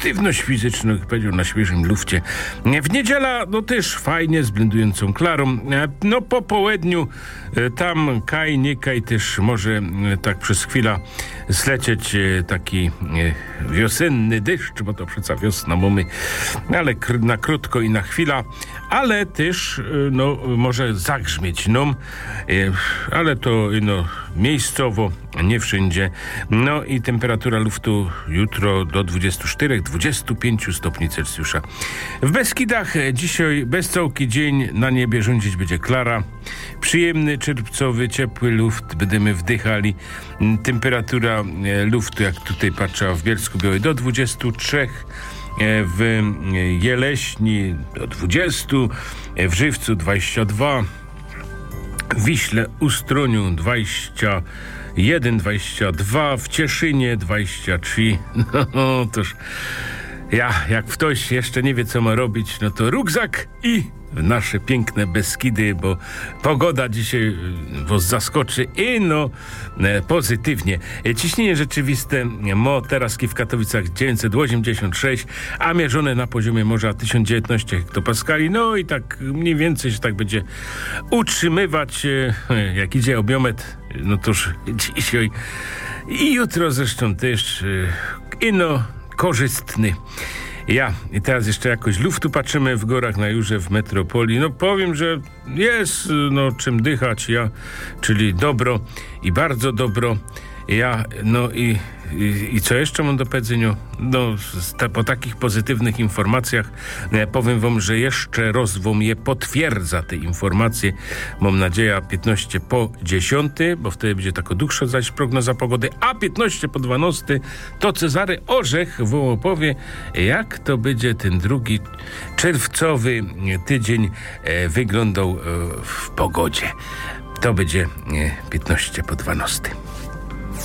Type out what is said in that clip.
aktywność fizyczną, jak powiedział, na świeżym lufcie. W niedziela, no też fajnie, z blendującą klarą. No po południu tam kaj, nie kaj, też może tak przez chwilę zlecieć taki wiosenny deszcz, bo to przecież wiosna mamy, ale na krótko i na chwilę, ale też no może zagrzmieć ale to miejscowo, nie wszędzie. No i temperatura luftu jutro do 24-25 stopni Celsjusza. W Beskidach dzisiaj bezcałki dzień, na niebie rządzić będzie klara. Przyjemny, czerwcowy, ciepły luft będziemy wdychali. Temperatura luftu, jak tutaj patrzę, w Bielsku-Białej do 23, w Jeleśni do 20, w Żywcu 22, w Wiśle, Ustroniu 21, 22, w Cieszynie 23. No toż jak ktoś jeszcze nie wie, co ma robić, no to rukzak i w nasze piękne Beskidy, bo pogoda dzisiaj was zaskoczy i pozytywnie. Ciśnienie rzeczywiste teraz w Katowicach 986, a mierzone na poziomie morza 1019 hektopaskali. No i tak mniej więcej się tak będzie utrzymywać, jak idzie obiometr, no toż dzisiaj i jutro zresztą też korzystny. I teraz jeszcze jakoś luftu patrzymy w górach, na Jurze, w metropolii. No powiem, że jest czym dychać, czyli dobro i bardzo dobro. I co jeszcze mam do powiedzenia? Po takich pozytywnych informacjach powiem wam, że jeszcze rozwom je potwierdza te informacje. Mam nadzieję 15 po 10, bo wtedy będzie taka dłuższa zaś prognoza pogody, a 15 po 12 to Cezary Orzech wam opowie, jak to będzie ten drugi czerwcowy tydzień wyglądał w pogodzie. To będzie 15 po 12.